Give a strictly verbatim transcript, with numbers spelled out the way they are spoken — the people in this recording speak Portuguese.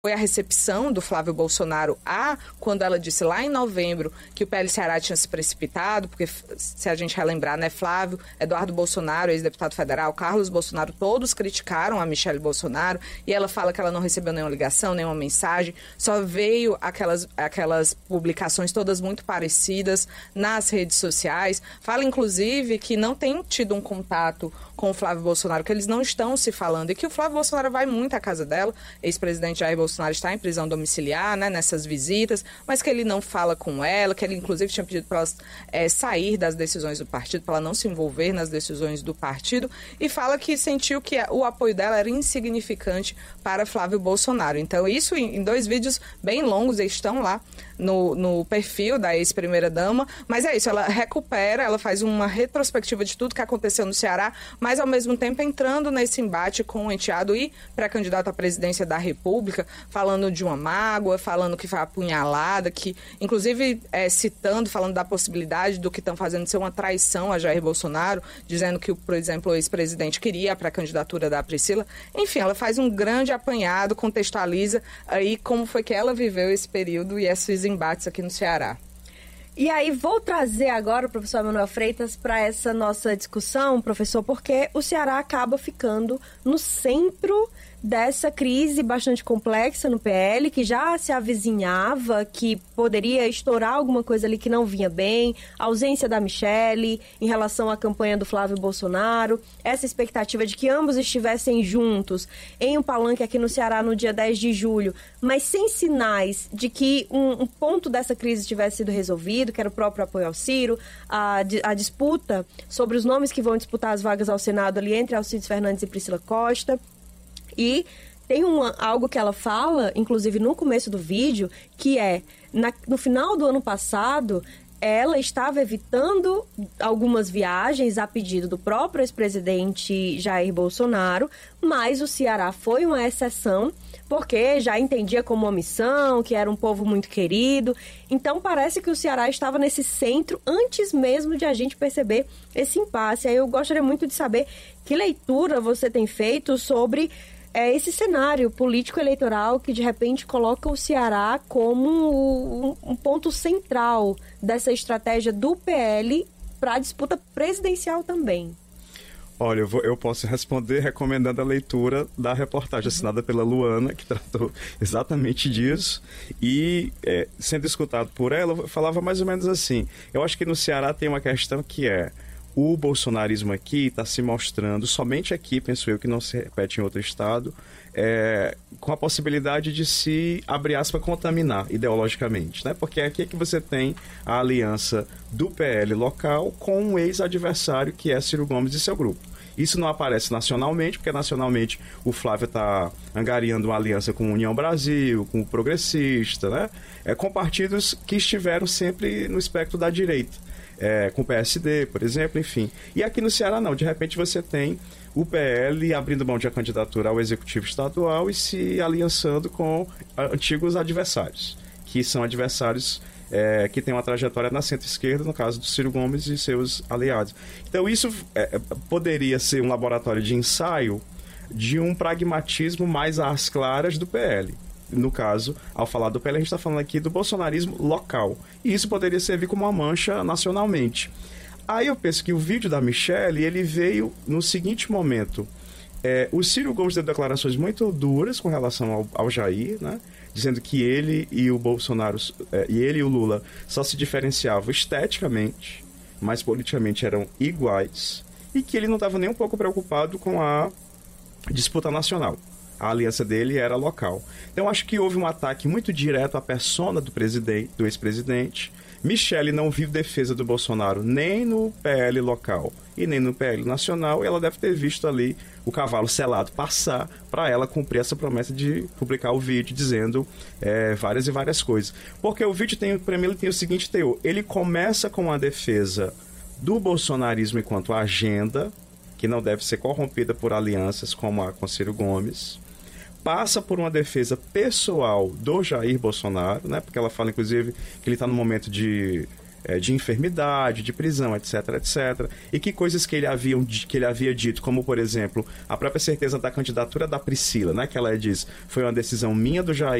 foi a recepção do Flávio Bolsonaro a, quando ela disse lá em novembro que o P L Ceará tinha se precipitado, porque se a gente relembrar, né, Flávio, Eduardo Bolsonaro, ex-deputado federal, Carlos Bolsonaro, todos criticaram a Michelle Bolsonaro, e ela fala que ela não recebeu nenhuma ligação, nenhuma mensagem, só veio aquelas, aquelas publicações todas muito parecidas nas redes sociais. Fala, inclusive, que não tem tido um contato com o Flávio Bolsonaro, que eles não estão se falando, e que o Flávio Bolsonaro vai muito à casa dela, ex-presidente Jair Bolsonaro está em prisão domiciliar, né, nessas visitas, mas que ele não fala com ela, que ele inclusive tinha pedido para ela é, sair das decisões do partido, para ela não se envolver nas decisões do partido, e fala que sentiu que o apoio dela era insignificante para Flávio Bolsonaro. Então isso em dois vídeos bem longos, eles estão lá no, no perfil da ex-primeira-dama, mas é isso, ela recupera, ela faz uma retrospectiva de tudo que aconteceu no Ceará, mas ao mesmo tempo entrando nesse embate com o enteado e pré-candidato à presidência da República, falando de uma mágoa, falando que foi apunhalada, que inclusive é, citando, falando da possibilidade do que estão fazendo ser uma traição a Jair Bolsonaro, dizendo que, por exemplo, o ex-presidente queria a pré-candidatura da Priscila. Enfim, ela faz um grande apanhado, contextualiza aí como foi que ela viveu esse período e esses embates aqui no Ceará. E aí, vou trazer agora o professor Emanuel Freitas para essa nossa discussão, professor, porque o Ceará acaba ficando no centro dessa crise bastante complexa no P L, que já se avizinhava, que poderia estourar alguma coisa ali que não vinha bem, a ausência da Michelle em relação à campanha do Flávio Bolsonaro, essa expectativa de que ambos estivessem juntos em um palanque aqui no Ceará no dia dez de julho, mas sem sinais de que um, um ponto dessa crise tivesse sido resolvido, que era o próprio apoio ao Ciro, a, a disputa sobre os nomes que vão disputar as vagas ao Senado ali entre Alcides Fernandes e Priscila Costa. E tem uma, algo que ela fala, inclusive no começo do vídeo, que é, na, no final do ano passado, ela estava evitando algumas viagens a pedido do próprio ex-presidente Jair Bolsonaro, mas o Ceará foi uma exceção, porque já entendia como uma missão, que era um povo muito querido. Então parece que o Ceará estava nesse centro antes mesmo de a gente perceber esse impasse. Aí eu gostaria muito de saber que leitura você tem feito sobre é, esse cenário político-eleitoral que de repente coloca o Ceará como um, um ponto central dessa estratégia do P L para a disputa presidencial também. Olha, eu, vou, eu posso responder recomendando a leitura da reportagem assinada pela Luana, que tratou exatamente disso, e é, sendo escutado por ela, falava mais ou menos assim: eu acho que no Ceará tem uma questão que é, o bolsonarismo aqui está se mostrando, somente aqui, penso eu, que não se repete em outro estado, é, com a possibilidade de se, abre aspas, contaminar ideologicamente, né? Porque aqui é que você tem a aliança do P L local com um ex-adversário que é Ciro Gomes e seu grupo. Isso não aparece nacionalmente, porque nacionalmente o Flávio está angariando uma aliança com a União Brasil, com o Progressista, né? É, com partidos que estiveram sempre no espectro da direita. É, com o P S D, por exemplo, enfim. E aqui no Ceará não, de repente você tem o P L abrindo mão de a candidatura ao Executivo Estadual e se aliançando com antigos adversários, que são adversários é, que têm uma trajetória na centro-esquerda, no caso do Ciro Gomes e seus aliados. Então isso é, poderia ser um laboratório de ensaio de um pragmatismo mais às claras do P L. No caso, ao falar do P L, a gente está falando aqui do bolsonarismo local. E isso poderia servir como uma mancha nacionalmente. Aí eu penso que o vídeo da Michelle, ele veio no seguinte momento. É, o Ciro Gomes deu declarações muito duras com relação ao, ao Jair, né? Dizendo que ele e o Bolsonaro, é, e ele e o Lula só se diferenciavam esteticamente, mas politicamente eram iguais. E que ele não estava nem um pouco preocupado com a disputa nacional. A aliança dele era local. Então, acho que houve um ataque muito direto à persona do presidente, do ex-presidente. Michelle não viu defesa do Bolsonaro nem no P L local e nem no P L nacional. E ela deve ter visto ali o cavalo selado passar para ela cumprir essa promessa de publicar o vídeo dizendo é, várias e várias coisas. Porque o vídeo, tem, para mim, ele tem o seguinte teor. Ele começa com a defesa do bolsonarismo enquanto agenda, que não deve ser corrompida por alianças como a com Ciro Gomes. Passa por uma defesa pessoal do Jair Bolsonaro, né? Porque ela fala, inclusive, que ele está no momento de é, de enfermidade, de prisão, etc, etcétera. E que coisas que ele, havia, que ele havia dito, como, por exemplo, a própria certeza da candidatura da Priscila, né, que ela diz, foi uma decisão minha do Jair,